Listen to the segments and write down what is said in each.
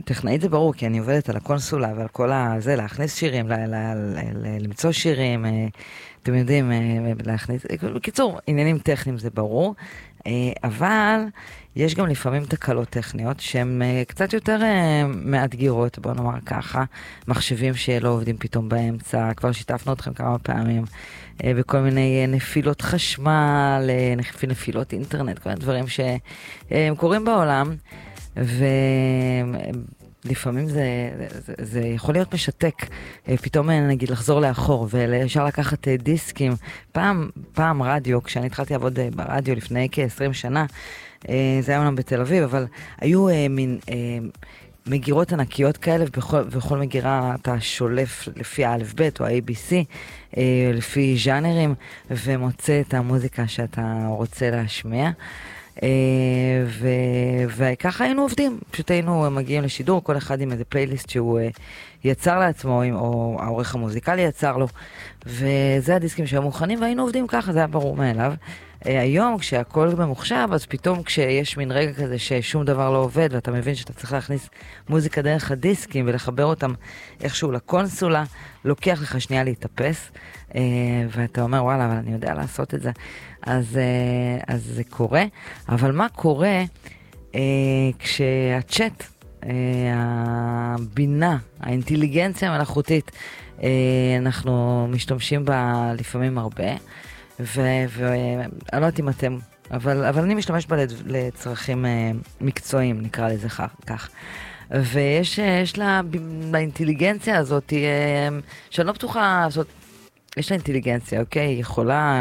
טכנאית זה ברור, כי אני עובדת על הקונסולה ועל כל זה, להכניס שירים, למצוא שירים, אתם יודעים, להכניס, בקיצור, עניינים טכניים זה ברור, אבל יש גם לפעמים תקלות טכניות שהן קצת יותר מאתגרות, בוא נאמר ככה, מחשבים שלא עובדים פתאום באמצע, כבר שיתפנו אתכם כמה פעמים, בכל מיני נפילות חשמל, נפילות אינטרנט, כל מיני דברים שהם קורים בעולם, ולפעמים זה יכול להיות משתק, פתאום נגיד לחזור לאחור, ואפשר לקחת דיסקים, פעם רדיו, כשאני התחלתי לעבוד ברדיו לפני כ-20 שנה, זה היה אומנם בתל אביב, אבל היו מין מגירות ענקיות כאלה, ובכל מגירה אתה שולף לפי האלף בית או ה-ABC, לפי ז'אנרים, ומוצא את המוזיקה שאתה רוצה להשמיע. וככה היינו עובדים, פשוט היינו מגיעים לשידור, כל אחד עם איזה פלייליסט שהוא יצר לעצמו, או העורך המוזיקלי יצר לו, וזה הדיסקים שהיו מוכנים, והיינו עובדים ככה, זה היה ברור מאליו. היום כשהכל ממוחשב, אז פתאום כשיש מין רגע כזה ששום דבר לא עובד, ואתה מבין שאתה צריך להכניס מוזיקה דרך הדיסקים ולחבר אותם איכשהו לקונסולה, לוקח לך שנייה להתאפס, ואתה אומר וואלה, אבל אני יודע לעשות את זה. אז זה קורה, אבל מה קורה כשהצ'אט, הבינה, האינטליגנציה המלאכותית, אנחנו משתמשים בה לפעמים הרבה, ואני לא יודעת אם אתם, אבל אני משתמש בה לצרכים מקצועיים, נקרא לזה כך. ויש לה, לאינטליגנציה הזאת, שאני לא בטוחה, יש לה אינטליגנציה, אוקיי? היא יכולה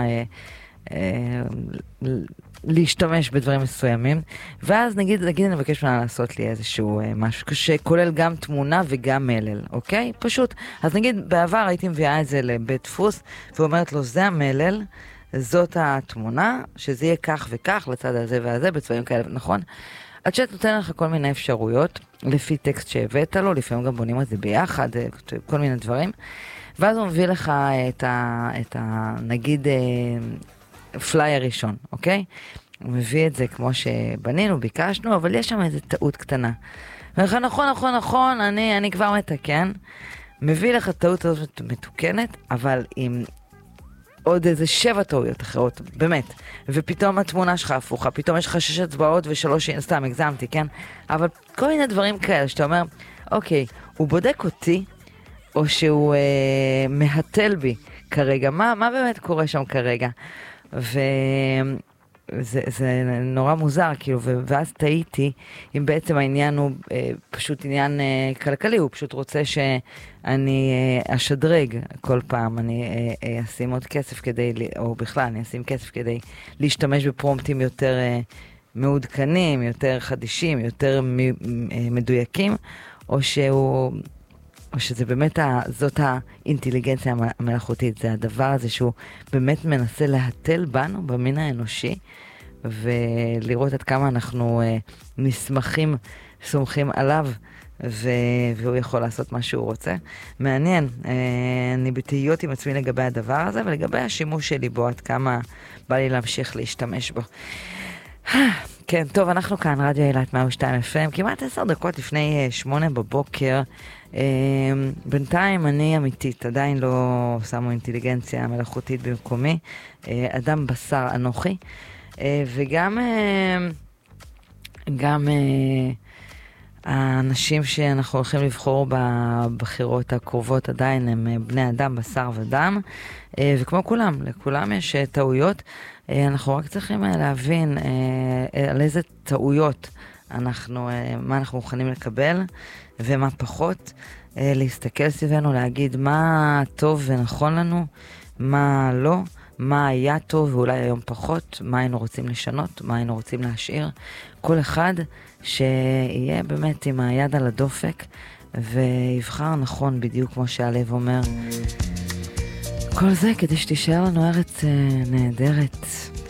להשתמש בדברים מסוימים, ואז נגיד אני מבקש ממנה לעשות לי איזשהו משהו שכולל גם תמונה וגם מלל, אוקיי? פשוט. אז נגיד בעבר הייתי מביאה את זה לבית דפוס, ואומרת לו, זה המלל, זאת התמונה, שזה יהיה כך וכך, לצד הזה והזה, בצבעים כאלה, נכון? הצ'אט נותן לך כל מיני אפשרויות, לפי טקסט שהבאת לו, לפעמים גם בונים את זה ביחד, כל מיני דברים, ואז הוא מביא לך את נגיד, פלייר ראשון, אוקיי? הוא מביא את זה כמו שבנינו, ביקשנו, אבל יש שם איזו טעות קטנה. נכון, אני כבר מתקן. מביא לך טעות הזאת מתוקנת, אבל עם עוד איזה 7 טעויות אחרות, באמת. ופתאום התמונה שלך הפוכה, פתאום יש לך 6 אצבעות ו3, סתם, הגזמתי, כן? אבל כל מיני דברים כאלה שאתה אומר, אוקיי, הוא בודק אותי, או שהוא מהטל בי כרגע. מה באמת קורה שם כרגע? וזה נורא מוזר, כאילו, ואז טעיתי, אם בעצם העניין הוא פשוט עניין כלכלי, הוא פשוט רוצה שאני אשדרג כל פעם, אני אשים עוד כסף כדי, או בכלל, אני אשים כסף כדי להשתמש בפרומפטים יותר מעודכנים, יותר חדישים, יותר מדויקים, או שזה באמת, זאת האינטליגנציה המלאכותית, זה הדבר הזה שהוא באמת מנסה להטל בנו, במין האנושי, ולראות עד כמה אנחנו סומכים עליו, והוא יכול לעשות מה שהוא רוצה. מעניין, אני בתהיות עם עצמי לגבי הדבר הזה, ולגבי השימוש שלי בו, עד כמה בא לי להמשיך להשתמש בו. כן, טוב, אנחנו כאן, רדיו אילת 102 FM, כמעט 10 דקות לפני 8 בבוקר. בינתיים אני אמיתית, עדיין לא שמו אינטליגנציה מלאכותית במקומי, אדם בשר אנוכי, וגם האנשים שאנחנו הולכים לבחור בבחירות הקרובות עדיין הם בני אדם, בשר ודם, וכמו כולם, לכולם יש טעויות, אנחנו רק צריכים להבין על איזה טעויות מה אנחנו מוכנים לקבל ומה פחות, להסתכל סביבנו, להגיד מה טוב ונכון לנו, מה לא, מה היה טוב ואולי היום פחות, מה היינו רוצים לשנות, מה היינו רוצים להשאיר. כל אחד שיהיה באמת עם היד על הדופק ויבחר נכון, בדיוק כמו שהלב אומר. כל זה כדי שתישאר לנו ארץ נהדרת.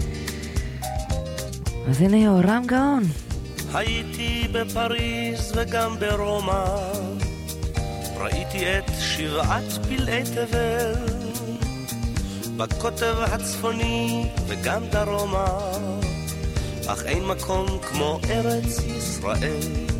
אז הנה יורם גאון. הייתי בפריז וגם ברומא, ראיתי את 7 פלאי תבל, בקוטב הצפוני וגם דרומה, אך אין מקום כמו ארץ ישראל.